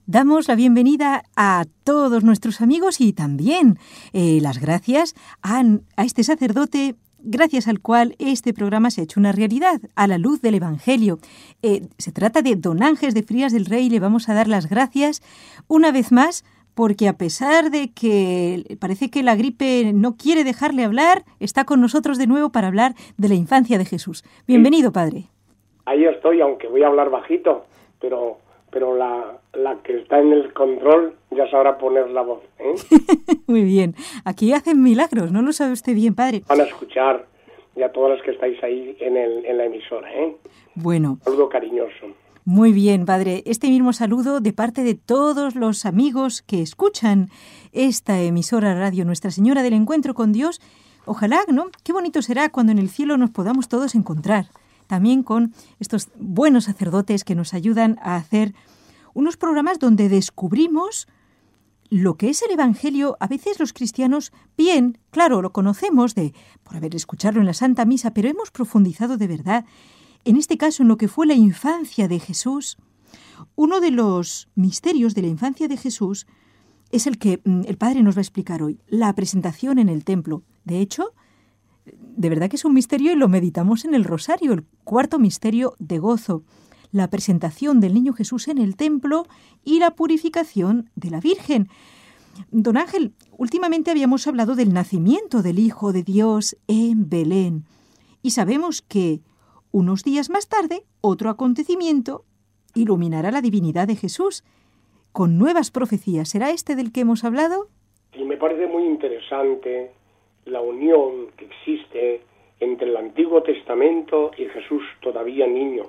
Damos la bienvenida a todos nuestros amigos y también las gracias a este sacerdote, gracias al cual este programa se ha hecho una realidad, a la luz del Evangelio. Se trata de don Ángel de Frías del Rey. Le vamos a dar las gracias una vez más, porque a pesar de que parece que la gripe no quiere dejarle hablar, está con nosotros de nuevo para hablar de la infancia de Jesús. Bienvenido, padre. Ahí estoy, aunque voy a hablar bajito, pero la que está en el control ya sabrá poner la voz, ¿eh? Muy bien. Aquí hacen milagros, ¿no lo sabe usted bien, padre? Van a escuchar ya todas las que estáis ahí en la emisora, ¿eh? Bueno. Un saludo cariñoso. Muy bien, padre. Este mismo saludo de parte de todos los amigos que escuchan esta emisora radio Nuestra Señora del Encuentro con Dios. Ojalá, ¿no? Qué bonito será cuando en el cielo nos podamos todos encontrar. También con estos buenos sacerdotes que nos ayudan a hacer unos programas donde descubrimos lo que es el Evangelio. A veces los cristianos, bien, claro, lo conocemos por haber escuchado en la Santa Misa, pero hemos profundizado de verdad, en este caso, en lo que fue la infancia de Jesús. Uno de los misterios de la infancia de Jesús es el que el Padre nos va a explicar hoy, la presentación en el templo. De hecho, de verdad que es un misterio y lo meditamos en el Rosario, el cuarto misterio de gozo, la presentación del niño Jesús en el templo y la purificación de la Virgen. Don Ángel, últimamente habíamos hablado del nacimiento del Hijo de Dios en Belén y sabemos que unos días más tarde otro acontecimiento iluminará la divinidad de Jesús con nuevas profecías. ¿Será este del que hemos hablado? Y me parece muy interesante la unión que existe entre el Antiguo Testamento y Jesús todavía niño.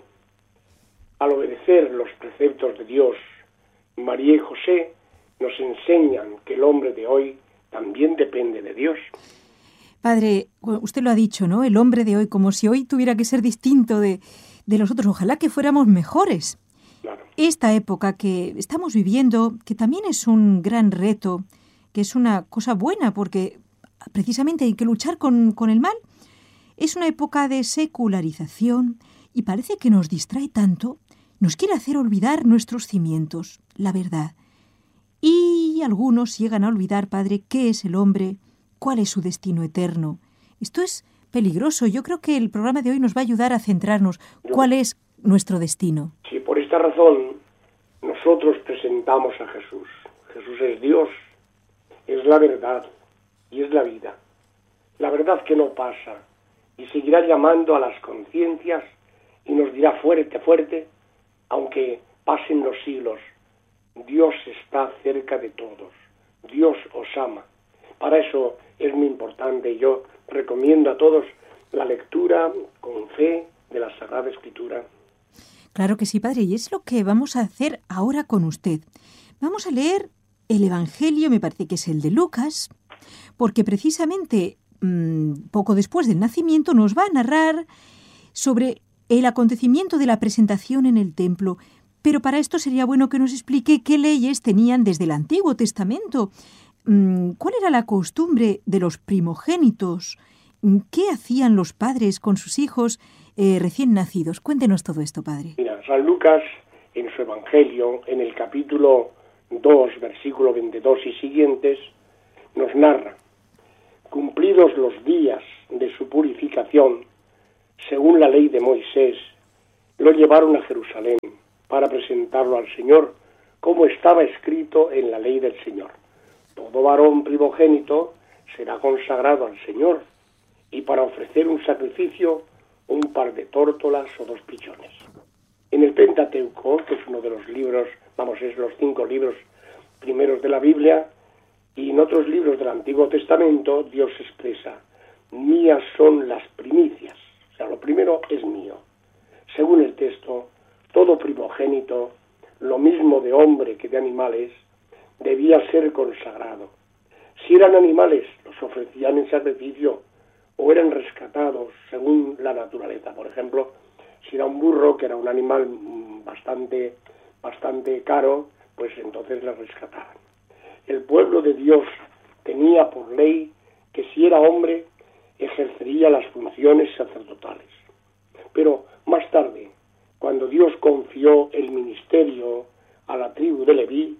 Al obedecer los preceptos de Dios, María y José nos enseñan que el hombre de hoy también depende de Dios. Padre, usted lo ha dicho, ¿no? El hombre de hoy, como si hoy tuviera que ser distinto de nosotros. Ojalá que fuéramos mejores. Claro. Esta época que estamos viviendo, que también es un gran reto, que es una cosa buena, porque precisamente hay que luchar con el mal. Es una época de secularización y parece que nos distrae tanto, nos quiere hacer olvidar nuestros cimientos, la verdad. Y algunos llegan a olvidar, Padre, qué es el hombre, cuál es su destino eterno. Esto es peligroso. Yo creo que el programa de hoy nos va a ayudar a centrarnos. ¿Cuál es nuestro destino? Sí, por esta razón nosotros presentamos a Jesús. Jesús es Dios, es la verdad y es la vida. La verdad que no pasa y seguirá llamando a las conciencias y nos dirá fuerte, fuerte, aunque pasen los siglos. Dios está cerca de todos. Dios os ama. Para eso es muy importante y yo recomiendo a todos la lectura con fe de la Sagrada Escritura. Claro que sí, Padre, y es lo que vamos a hacer ahora con usted. Vamos a leer el Evangelio, me parece que es el de Lucas, porque precisamente poco después del nacimiento nos va a narrar sobre el acontecimiento de la presentación en el templo. Pero para esto sería bueno que nos explique qué leyes tenían desde el Antiguo Testamento. ¿Cuál era la costumbre de los primogénitos? ¿Qué hacían los padres con sus hijos recién nacidos? Cuéntenos todo esto, Padre. Mira, San Lucas, en su Evangelio, en el capítulo 2, versículo 22 y siguientes, nos narra: cumplidos los días de su purificación, según la ley de Moisés, lo llevaron a Jerusalén para presentarlo al Señor, como estaba escrito en la ley del Señor. Todo varón primogénito será consagrado al Señor, y para ofrecer un sacrificio, un par de tórtolas o 2 pichones. En el Pentateuco, que es uno de los libros, es los 5 libros primeros de la Biblia, y en otros libros del Antiguo Testamento, Dios expresa: mías son las primicias. O sea, lo primero es mío. Según el texto, todo primogénito, lo mismo de hombre que de animales, debía ser consagrado. Si eran animales, los ofrecían en sacrificio o eran rescatados según la naturaleza. Por ejemplo, si era un burro, que era un animal bastante caro, pues entonces le rescataban. El pueblo de Dios tenía por ley que si era hombre, ejercería las funciones sacerdotales. Pero más tarde, cuando Dios confió el ministerio a la tribu de Leví,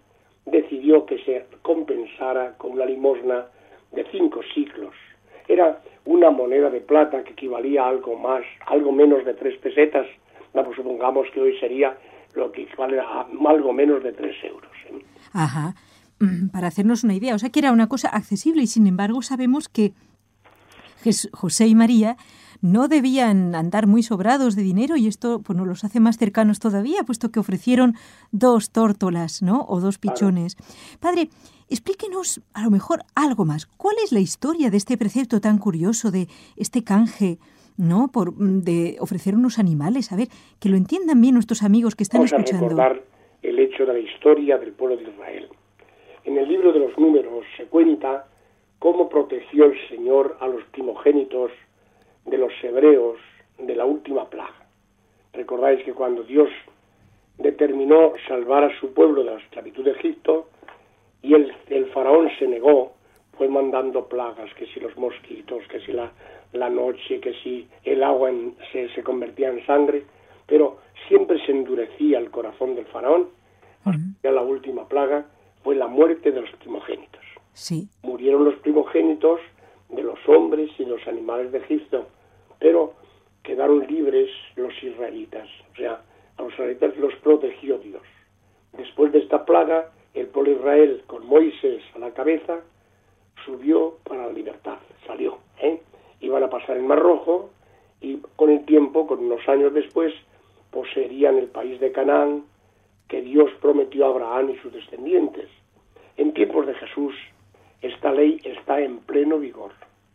pidió que se compensara con una limosna de 5 siclos. Era una moneda de plata que equivalía a algo menos de 3 pesetas. Pues supongamos que hoy sería lo que equivale a algo menos de 3 euros. Ajá, para hacernos una idea. O sea que era una cosa accesible y sin embargo sabemos que José y María no debían andar muy sobrados de dinero y esto pues nos los hace más cercanos todavía, puesto que ofrecieron 2 tórtolas, ¿no? O 2 pichones. Claro. Padre, explíquenos a lo mejor algo más. ¿Cuál es la historia de este precepto tan curioso, de este canje, ¿no? De ofrecer unos animales? A ver, que lo entiendan bien nuestros amigos que están escuchando. Vamos a recordar el hecho de la historia del pueblo de Israel. En el libro de los Números se cuenta cómo protegió el Señor a los primogénitos de los hebreos de la última plaga. Recordáis que cuando Dios determinó salvar a su pueblo de la esclavitud de Egipto y el faraón se negó, fue mandando plagas, que si los mosquitos, que si la noche, que si el agua se convertía en sangre, pero siempre se endurecía el corazón del faraón. Ya la última plaga fue la muerte de los primogénitos. Sí. Murieron los primogénitos de los hombres y los animales de Egipto, pero quedaron libres los israelitas. O sea, a los israelitas los protegió Dios. Después de esta plaga, el pueblo de Israel, con Moisés a la cabeza, subió para la libertad, salió. Iban a pasar el Mar Rojo y con el tiempo, con unos años después, poseerían el país de Canaán que Dios prometió a Abraham y sus descendientes. En tiempos de Jesús, esta ley está en pleno vigor,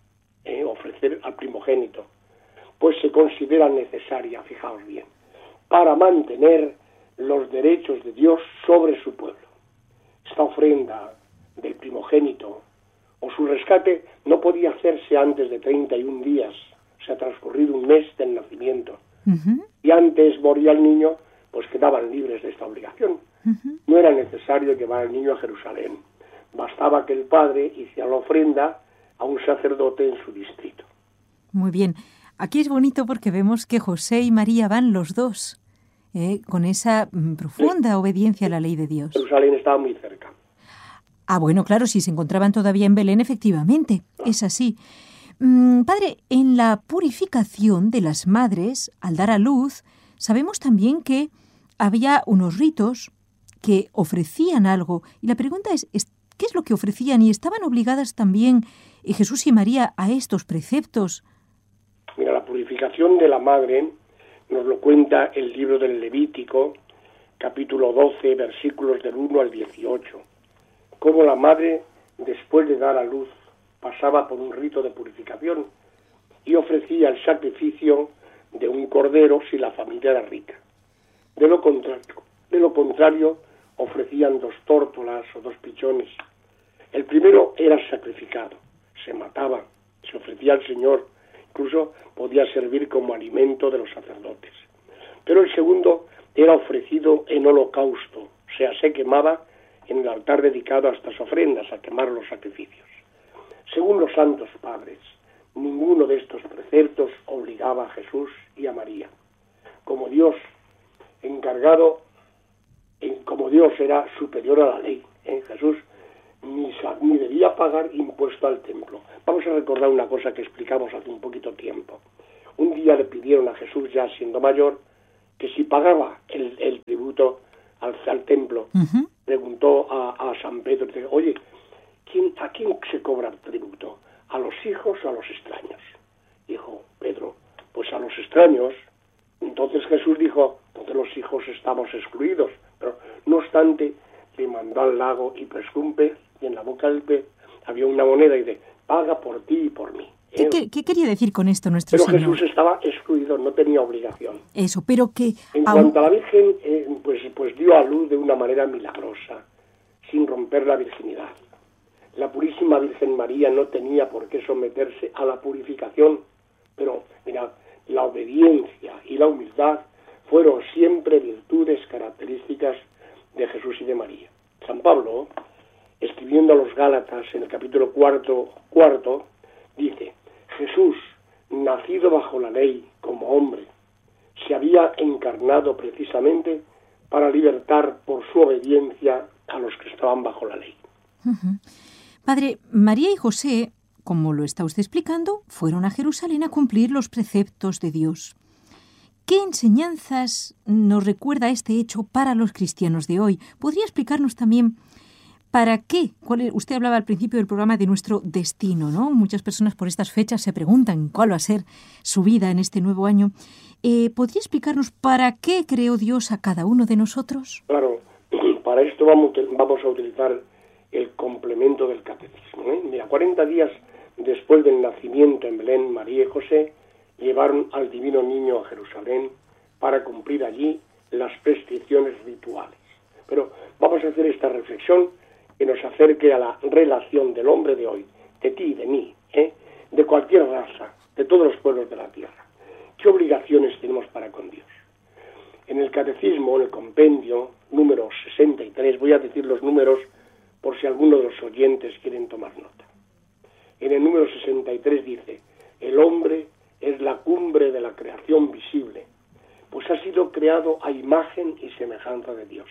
ofrecer al primogénito, pues se considera necesaria, fijaos bien, para mantener los derechos de Dios sobre su pueblo. Esta ofrenda del primogénito o su rescate no podía hacerse antes de 31 días, o sea, transcurrido un mes del nacimiento. Y antes moría el niño, pues quedaban libres de esta obligación. No era necesario llevar al niño a Jerusalén. Bastaba que el padre hiciera la ofrenda a un sacerdote en su distrito. Muy bien. Aquí es bonito porque vemos que José y María van los dos, con esa profunda obediencia a la ley de Dios. Jerusalén estaba muy cerca. Ah, bueno, claro, si se encontraban todavía en Belén, efectivamente, es así. Padre, en la purificación de las madres al dar a luz, sabemos también que había unos ritos que ofrecían algo. Y la pregunta es, ¿qué es lo que ofrecían? ¿Y estaban obligadas también Jesús y María a estos preceptos? Mira, la purificación de la madre nos lo cuenta el libro del Levítico, capítulo 12, versículos del 1 al 18. Cómo la madre, después de dar a luz, pasaba por un rito de purificación y ofrecía el sacrificio de un cordero si la familia era rica. De lo contrario, ofrecían 2 tórtolas o 2 pichones. El primero era sacrificado, se mataba, se ofrecía al Señor, incluso podía servir como alimento de los sacerdotes. Pero el segundo era ofrecido en holocausto, o sea, se quemaba en el altar dedicado a estas ofrendas, a quemar los sacrificios. Según los santos padres, ninguno de estos preceptos obligaba a Jesús y a María. Como Dios era superior a la ley, Jesús ni debía pagar impuesto al templo. Vamos a recordar una cosa que explicamos hace un poquito tiempo. Un día le pidieron a Jesús, ya siendo mayor, que si pagaba el tributo al templo. Preguntó a San Pedro, dice, oye, ¿a quién se cobra tributo? ¿A los hijos o a los extraños? Dijo Pedro, pues a los extraños. Entonces Jesús dijo, entonces los hijos estamos excluidos. Pero no obstante, le mandó al lago y pescó un pez, y en la boca del pez había una moneda y dice, paga por ti y por mí. ¿Qué quería decir con esto nuestro Señor? Pero Jesús estaba excluido, no tenía obligación. Eso, pero que... En cuanto a la Virgen, pues dio a luz de una manera milagrosa, sin romper la virginidad. La purísima Virgen María no tenía por qué someterse a la purificación, pero mira, la obediencia y la humildad fueron siempre virtudes características de Jesús y de María. San Pablo, escribiendo a los Gálatas en el capítulo cuarto, dice, Jesús, nacido bajo la ley como hombre, se había encarnado precisamente para libertar por su obediencia a los que estaban bajo la ley. Uh-huh. Padre, María y José, como lo está usted explicando, fueron a Jerusalén a cumplir los preceptos de Dios. ¿Qué enseñanzas nos recuerda este hecho para los cristianos de hoy? ¿Podría explicarnos también para qué? Usted hablaba al principio del programa de nuestro destino, ¿no? Muchas personas por estas fechas se preguntan cuál va a ser su vida en este nuevo año. ¿Podría explicarnos para qué creó Dios a cada uno de nosotros? Claro, para esto vamos a utilizar el complemento del catecismo. Mira, 40 días después del nacimiento en Belén, María y José llevaron al divino niño a Jerusalén para cumplir allí las prescripciones rituales. Pero vamos a hacer esta reflexión que nos acerque a la relación del hombre de hoy, de ti y de mí, de cualquier raza, de todos los pueblos de la tierra. ¿Qué obligaciones tenemos para con Dios? En el catecismo, en el compendio número 63, voy a decir los números por si alguno de los oyentes quieren tomar nota. En el número 63 dice: el hombre es la cumbre de la creación visible, pues ha sido creado a imagen y semejanza de Dios.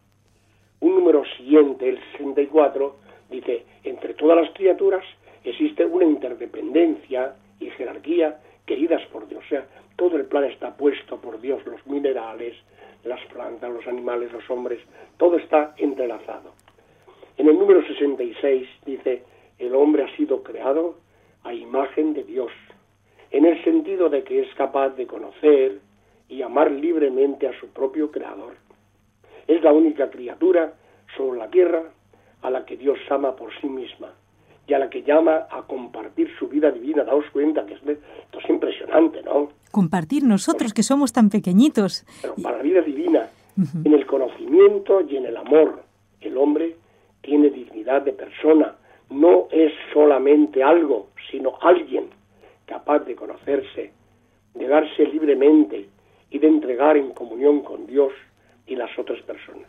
Un número siguiente, el 64, dice: entre todas las criaturas existe una interdependencia y jerarquía queridas por Dios. O sea, todo el plan está puesto por Dios, los minerales, las plantas, los animales, los hombres, todo está entrelazado. En el número 66 dice: el hombre ha sido creado a imagen de Dios, en el sentido de que es capaz de conocer y amar libremente a su propio Creador. Es la única criatura sobre la tierra a la que Dios ama por sí misma y a la que llama a compartir su vida divina. Daos cuenta que esto es impresionante, ¿no? Compartir nosotros, que somos tan pequeñitos. Pero para la vida divina, en el conocimiento y en el amor, el hombre tiene dignidad de persona. No es solamente algo, sino alguien capaz de conocerse, de darse libremente y de entregar en comunión con Dios y las otras personas.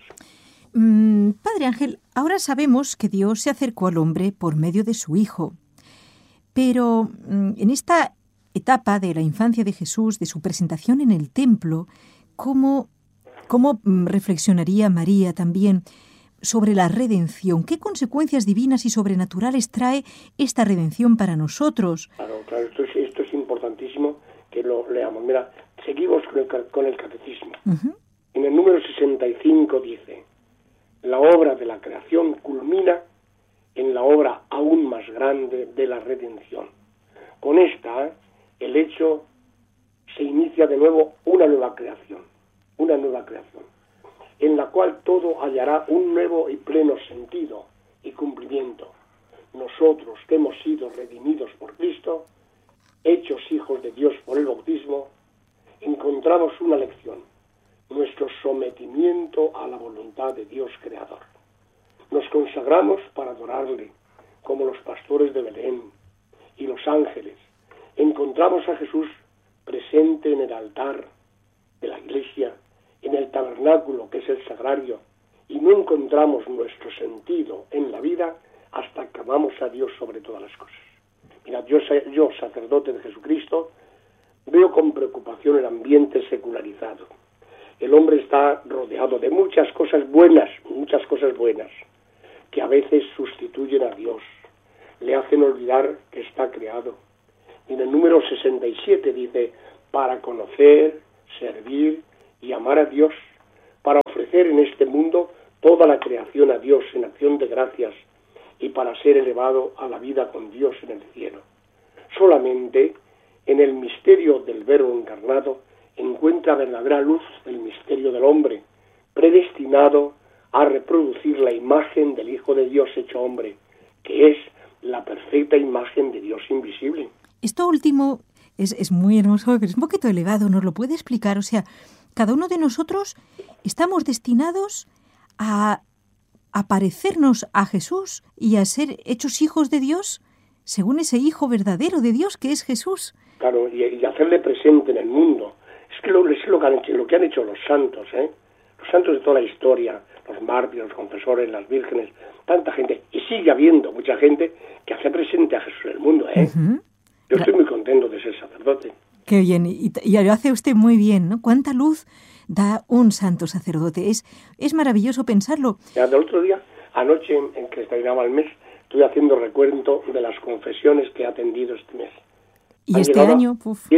Padre Ángel, ahora sabemos que Dios se acercó al hombre por medio de su Hijo. Pero en esta etapa de la infancia de Jesús, de su presentación en el templo, ¿cómo reflexionaría María también sobre la redención? ¿Qué consecuencias divinas y sobrenaturales trae esta redención para nosotros? Claro, esto es importantísimo que lo leamos. Mira, seguimos con el catecismo. Uh-huh. En el número 65 dice: la obra de la creación culmina en la obra aún más grande de la redención. Con esta, el hecho se inicia de nuevo una nueva creación, en la cual todo hallará un nuevo y pleno sentido y cumplimiento. Nosotros que hemos sido redimidos por Cristo, hechos hijos de Dios por el bautismo, encontramos una lección: nuestro sometimiento a la voluntad de Dios Creador. Nos consagramos para adorarle, como los pastores de Belén y los ángeles. Encontramos a Jesús presente en el altar de la iglesia, en el tabernáculo que es el sagrario, y no encontramos nuestro sentido en la vida hasta que amamos a Dios sobre todas las cosas. Mira, yo, sacerdote de Jesucristo, veo con preocupación el ambiente secularizado. El hombre está rodeado de muchas cosas buenas, que a veces sustituyen a Dios, le hacen olvidar que está creado. Y en el número 67 dice: para conocer, servir y amar a Dios, para ofrecer en este mundo toda la creación a Dios en acción de gracias y para ser elevado a la vida con Dios en el cielo. Solamente en el misterio del Verbo encarnado encuentra verdadera luz el misterio del hombre, predestinado a reproducir la imagen del Hijo de Dios hecho hombre, que es la perfecta imagen de Dios invisible. Esto último es muy hermoso, pero es un poquito elevado. ¿Nos lo puede explicar? O sea, cada uno de nosotros estamos destinados a parecernos a Jesús y a ser hechos hijos de Dios según ese Hijo verdadero de Dios que es Jesús. Claro, y hacerle presente en el mundo. Es lo que han hecho los santos, los santos de toda la historia, los mártires, los confesores, las vírgenes, tanta gente, y sigue habiendo mucha gente que hace presente a Jesús en el mundo, Uh-huh. Yo estoy muy contento de ser sacerdote. Qué bien, y lo hace usted muy bien, ¿no? Cuánta luz da un santo sacerdote. Es maravilloso pensarlo. Ya del otro día, anoche, en que terminaba el mes, estuve haciendo recuento de las confesiones que he atendido este mes. Y este año,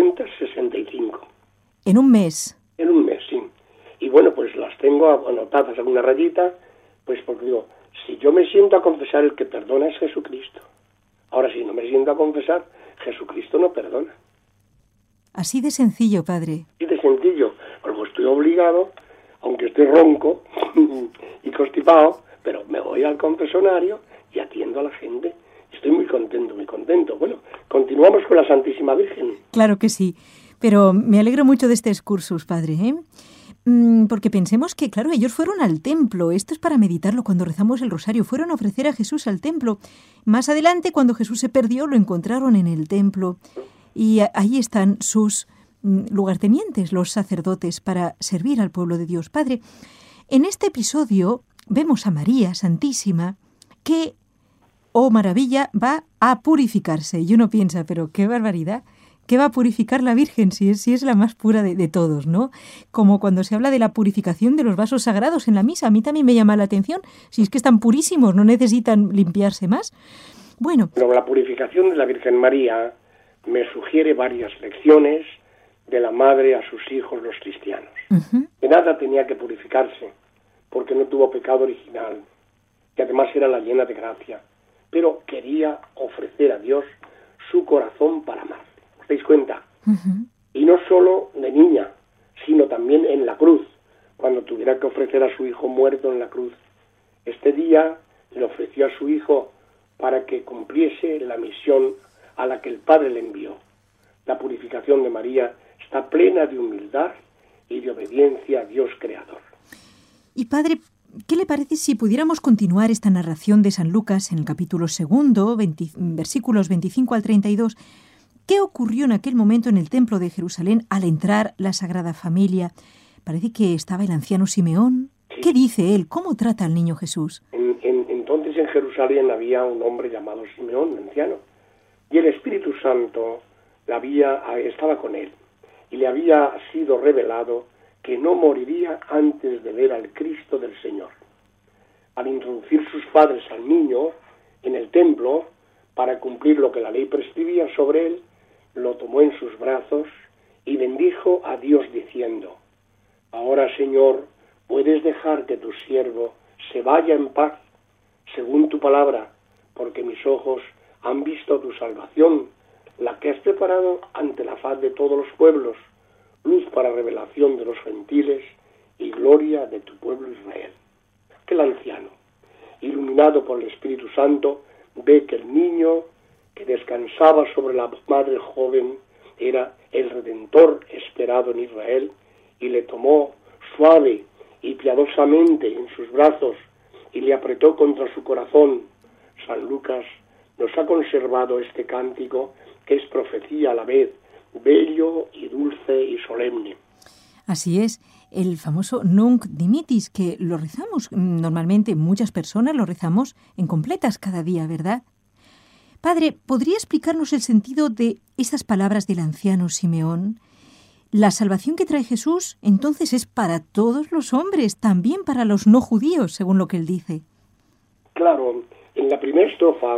165. ¿En un mes? En un mes, sí. Y bueno, pues las tengo anotadas en una rayita, pues porque digo, si yo me siento a confesar, el que perdona es Jesucristo. Ahora, si no me siento a confesar, Jesucristo no perdona. Así de sencillo, padre. Así de sencillo, porque estoy obligado, aunque estoy ronco y constipado, pero me voy al confesionario y atiendo a la gente. Estoy muy contento, muy contento. Bueno, continuamos con la Santísima Virgen. Claro que sí, pero me alegro mucho de este excursus, padre, ¿eh? Porque pensemos que, claro, ellos fueron al templo. Esto es para meditarlo cuando rezamos el rosario. Fueron a ofrecer a Jesús al templo. Más adelante, cuando Jesús se perdió, lo encontraron en el templo. Y ahí están sus lugartenientes, los sacerdotes, para servir al pueblo de Dios. Padre, en este episodio vemos a María Santísima que, oh maravilla, va a purificarse. Y uno piensa, pero qué barbaridad. ¿Qué va a purificar la Virgen si es la más pura de todos, ¿no? Como cuando se habla de la purificación de los vasos sagrados en la misa. A mí también me llama la atención. Si es que están purísimos, no necesitan limpiarse más. Bueno. Pero la purificación de la Virgen María me sugiere varias lecciones de la madre a sus hijos, los cristianos. De nada tenía que purificarse, porque no tuvo pecado original, que además era la llena de gracia, pero quería ofrecer a Dios su corazón para amar. ¿Os dais cuenta? Y no solo de niña, sino también en la cruz, cuando tuviera que ofrecer a su hijo muerto en la cruz. Este día le ofreció a su hijo para que cumpliese la misión a la que el Padre le envió. La purificación de María está plena de humildad y de obediencia a Dios Creador. Y Padre, ¿qué le parece si pudiéramos continuar esta narración de San Lucas en el capítulo 2, versículos 25 al 32? ¿Qué ocurrió en aquel momento en el templo de Jerusalén al entrar la Sagrada Familia? Parece que estaba el anciano Simeón. Sí. ¿Qué dice él? ¿Cómo trata al niño Jesús? Entonces en Jerusalén había un hombre llamado Simeón, anciano, y el Espíritu Santo estaba con él, y le había sido revelado que no moriría antes de ver al Cristo del Señor. Al introducir sus padres al niño en el templo, para cumplir lo que la ley prescribía sobre él, lo tomó en sus brazos y bendijo a Dios diciendo: Ahora, Señor, puedes dejar que tu siervo se vaya en paz, según tu palabra, porque mis ojos han visto tu salvación, la que has preparado ante la faz de todos los pueblos, luz para revelación de los gentiles y gloria de tu pueblo Israel. Que el anciano, iluminado por el Espíritu Santo, ve que el niño que descansaba sobre la madre joven era el Redentor esperado en Israel, y le tomó suave y piadosamente en sus brazos y le apretó contra su corazón. San Lucas nos ha conservado este cántico, que es profecía a la vez, bello y dulce y solemne. Así es, el famoso Nunc Dimittis, que lo rezamos normalmente, muchas personas lo rezamos en completas cada día, ¿verdad? Padre, ¿podría explicarnos el sentido de estas palabras del anciano Simeón? La salvación que trae Jesús, entonces, es para todos los hombres, también para los no judíos, según lo que él dice. Claro, en la primera estrofa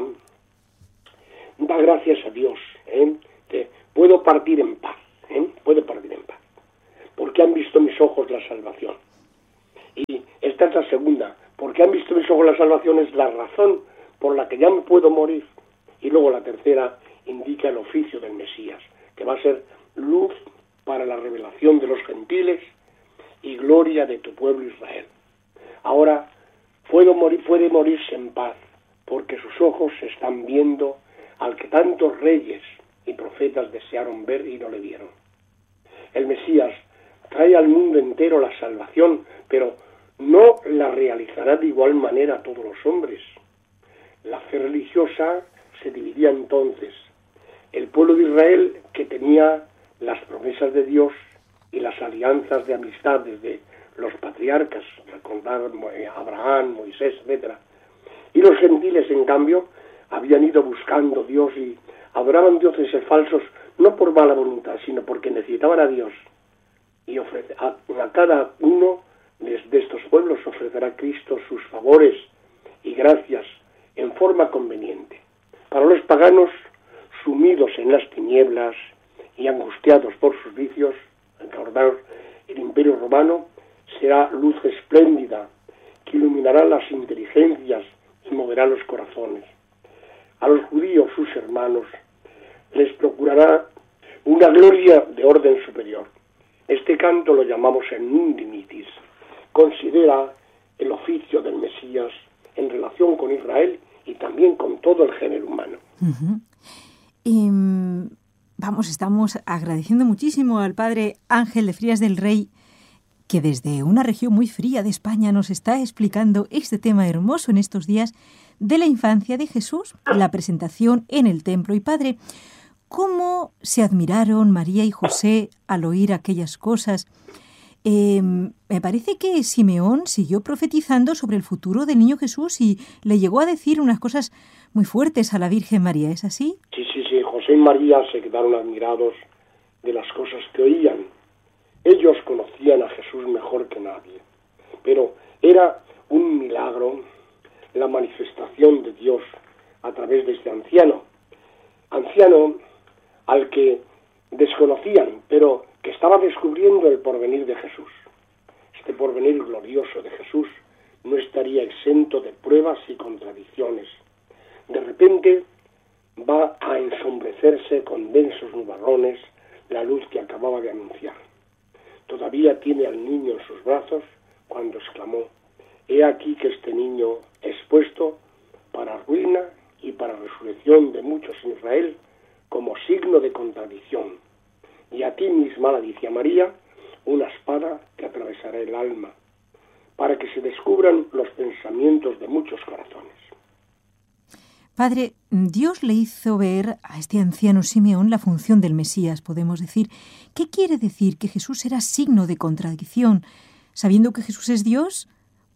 da gracias a Dios, que puedo partir en paz, puedo partir en paz, porque han visto mis ojos la salvación. Y esta es la segunda, porque han visto mis ojos la salvación, es la razón por la que ya me puedo morir. Y luego la tercera indica el oficio del Mesías, que va a ser luz para la revelación de los gentiles y gloria de tu pueblo Israel. Ahora puede morirse en paz, porque sus ojos están viendo al que tantos reyes y profetas desearon ver y no le vieron. El Mesías trae al mundo entero la salvación, pero no la realizará de igual manera a todos los hombres. La fe religiosa se dividía entonces. El pueblo de Israel, que tenía las promesas de Dios y las alianzas de amistad desde los patriarcas, recordar Abraham, Moisés, etc. Y los gentiles, en cambio, habían ido buscando Dios y adoraban dioses falsos, no por mala voluntad, sino porque necesitaban a Dios. Y a cada uno de estos pueblos ofrecerá Cristo sus favores y gracias en forma conveniente. Para los paganos, sumidos en las tinieblas y angustiados por sus vicios, acordaros, el Imperio Romano será luz espléndida que iluminará las inteligencias y moverá los corazones. A los judíos, sus hermanos, les procurará una gloria de orden superior. Este canto lo llamamos el Nunc Dimittis. Considera el oficio del Mesías en relación con Israel y también con todo el género humano. Estamos agradeciendo muchísimo al padre Ángel de Frías del Rey, que desde una región muy fría de España nos está explicando este tema hermoso en estos días de la infancia de Jesús, la presentación en el templo. Y padre, ¿cómo se admiraron María y José al oír aquellas cosas? Me parece que Simeón siguió profetizando sobre el futuro del niño Jesús y le llegó a decir unas cosas muy fuertes a la Virgen María, ¿es así? Sí. José y María se quedaron admirados de las cosas que oían. Ellos conocían a Jesús mejor que nadie, pero era un milagro la manifestación de Dios a través de este anciano al que desconocían, pero que estaba descubriendo el porvenir de Jesús. Este porvenir glorioso de Jesús no estaría exento de pruebas y contradicciones. De repente va a ensombrecerse con densos nubarrones la luz que acababa de anunciar. Todavía tiene al niño en sus brazos cuando exclamó: «He aquí que este niño es puesto para ruina y para resurrección de muchos en Israel como signo de contradicción. Y a ti misma, la dice a María, una espada que atravesará el alma, para que se descubran los pensamientos de muchos corazones». Padre, Dios le hizo ver a este anciano Simeón la función del Mesías, podemos decir. ¿Qué quiere decir que Jesús era signo de contradicción? Sabiendo que Jesús es Dios,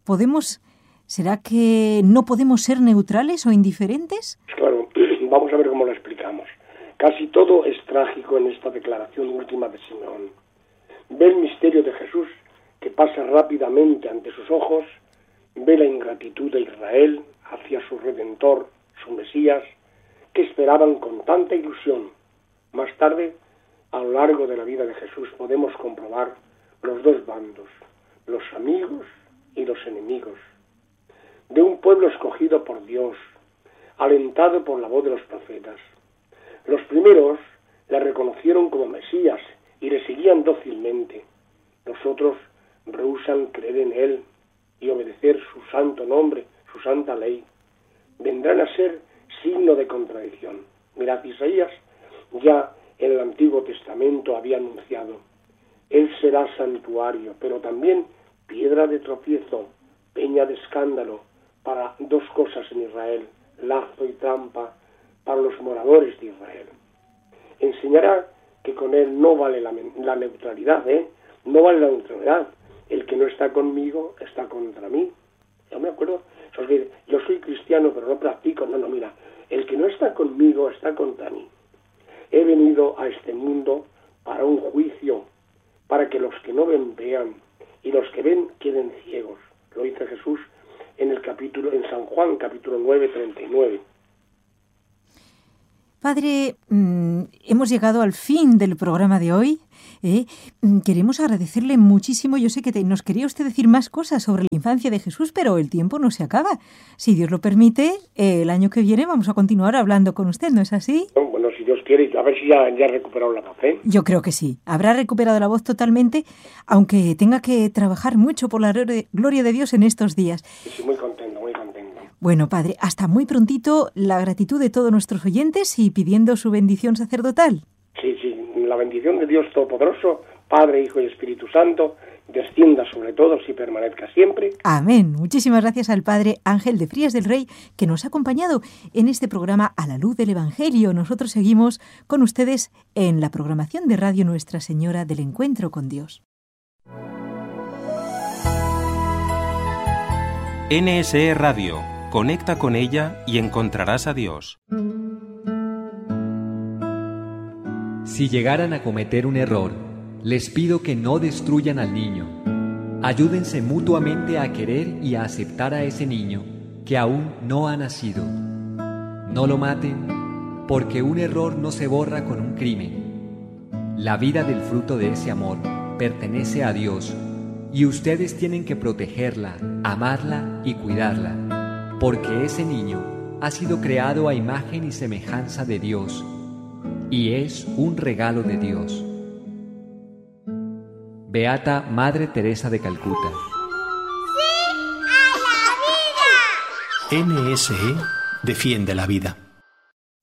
¿será que no podemos ser neutrales o indiferentes? Claro, vamos a ver cómo lo explicamos. Casi todo es trágico en esta declaración última de Simeón. Ve el misterio de Jesús que pasa rápidamente ante sus ojos, ve la ingratitud de Israel hacia su Redentor, su Mesías, que esperaban con tanta ilusión. Más tarde, a lo largo de la vida de Jesús, podemos comprobar los dos bandos, los amigos y los enemigos, de un pueblo escogido por Dios, alentado por la voz de los profetas. Los primeros le reconocieron como Mesías y le seguían dócilmente. Los otros rehúsan creer en él y obedecer su santo nombre, su santa ley. Vendrán a ser signo de contradicción. Mirad, Isaías ya en el Antiguo Testamento había anunciado: él será santuario, pero también piedra de tropiezo, peña de escándalo para dos cosas en Israel, lazo y trampa para los moradores de Israel. Enseñará que con él no vale la neutralidad, no vale la neutralidad. El que no está conmigo está contra mí. Yo me acuerdo, yo soy cristiano pero no practico. No, mira, el que no está conmigo está contra mí. He venido a este mundo para un juicio, para que los que no ven vean y los que ven queden ciegos. Lo dice Jesús en San Juan, capítulo 9, 39. Padre, hemos llegado al fin del programa de hoy. Queremos agradecerle muchísimo. Yo sé que nos quería usted decir más cosas sobre la infancia de Jesús, pero el tiempo no se acaba. Si Dios lo permite, el año que viene vamos a continuar hablando con usted, ¿no es así? Bueno, si Dios quiere, a ver si ya ha recuperado la voz, Yo creo que sí. Habrá recuperado la voz totalmente, aunque tenga que trabajar mucho por la gloria de Dios en estos días. Sí, muy contento, muy contento. Bueno, Padre, hasta muy prontito. La gratitud de todos nuestros oyentes y pidiendo su bendición sacerdotal. Sí, la bendición de Dios Todopoderoso, Padre, Hijo y Espíritu Santo, descienda sobre todos y permanezca siempre. Amén. Muchísimas gracias al Padre Ángel de Frías del Rey, que nos ha acompañado en este programa A la Luz del Evangelio. Nosotros seguimos con ustedes en la programación de Radio Nuestra Señora del Encuentro con Dios. NSE Radio. Conecta con ella y encontrarás a Dios. Si llegaran a cometer un error, les pido que no destruyan al niño. Ayúdense mutuamente a querer y a aceptar a ese niño que aún no ha nacido. No lo maten, porque un error no se borra con un crimen. La vida del fruto de ese amor pertenece a Dios y ustedes tienen que protegerla, amarla y cuidarla, porque ese niño ha sido creado a imagen y semejanza de Dios y es un regalo de Dios. Beata Madre Teresa de Calcuta. ¡Sí a la vida! NSE defiende la vida.